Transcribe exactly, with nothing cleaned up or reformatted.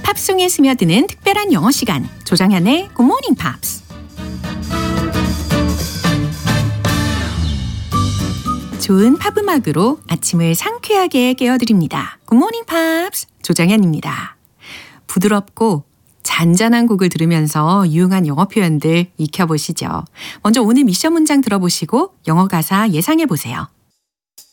팝송에 스며드는 특별한 영어 시간, 조정현의 Good Morning Pops. 좋은 팝 음악으로 아침을 상쾌하게 깨워드립니다. Good Morning Pops, 조정현입니다. 부드럽고 잔잔한 곡을 들으면서 유용한 영어 표현들 익혀보시죠. 먼저 오늘 미션 문장 들어보시고 영어 가사 예상해 보세요.